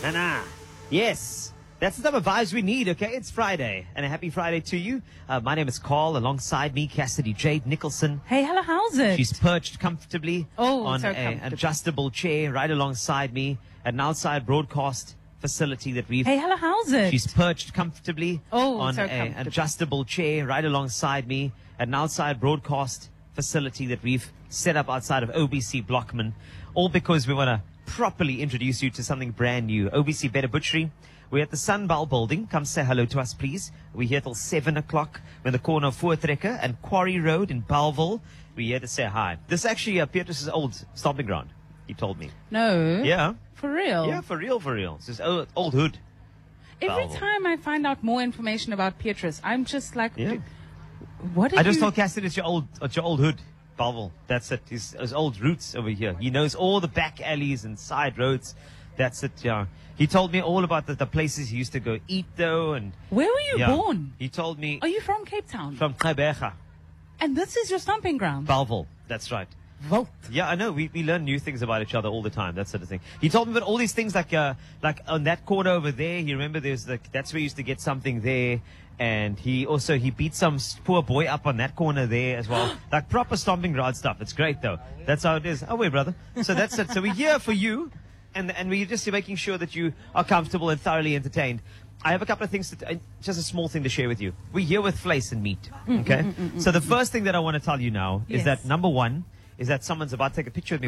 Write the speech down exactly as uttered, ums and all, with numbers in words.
Hannah. Yes. That's the type of vibes we need, okay? It's Friday, and a happy Friday to you. Uh, my name is Carl. Alongside me, Cassidy Jade Nicholson. Hey, hello, how's it? She's perched comfortably Oh, on so an comfortable. adjustable chair right alongside me at an outside broadcast facility that we've... Hey, hello, how's it? She's perched comfortably Oh, on so a- an comfortable. adjustable chair right alongside me at an outside broadcast facility that we've set up outside of O B C Blockman, all because we want to properly introduce you to something brand new. O B C Better Butchery. We're at the Sunbell building. Come say hello to us, please. We're here till seven o'clock. We're in the corner of Voortrekker and Quarry Road in Bellville. We're here to say hi. This is actually uh, Petrus's old stomping ground, he told me. No. Yeah. For real? Yeah, for real, for real. It's his old, old hood. Every Bellville. time I find out more information about Petrus, I'm just like, Yeah. what did I just you... told Cassidy it's your old, it's your old hood, Bellville. That's it. His, his old roots over here. He knows all the back alleys and side roads. That's it. Yeah. He told me all about the, the places he used to go eat though, and Where were you yeah. born? He told me Are you from Cape Town? from Gqeberha, And this is your stomping ground? Bellville. That's right. Vault. Yeah, I know. We, we learn new things about each other all the time. That sort of thing. He told me about all these things like uh, like on that corner over there. You remember there's the that's where he used to get something there, and he also he beat some s- poor boy up on that corner there as well. Like proper stomping ground stuff. It's great though. That's how it is. Oh wait, brother. So that's it. So we're here for you, and and we're just making sure that you are comfortable and thoroughly entertained. I have a couple of things to, t- uh, just a small thing to share with you. We're here with Vleis and meat. Okay. So the first thing that I want to tell you now is Yes. that number one is that someone's about to take a picture of me